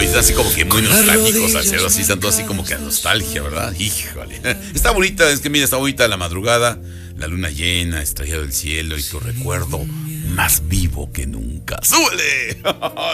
así como que muy nostálgicos, Salcedo, así están todos así como que a nostalgia, ¿verdad? Híjole. Está bonita, es que mira, está bonita la madrugada, la luna llena, estrellado del cielo y tu recuerdo más vivo que nunca. ¡Súbele!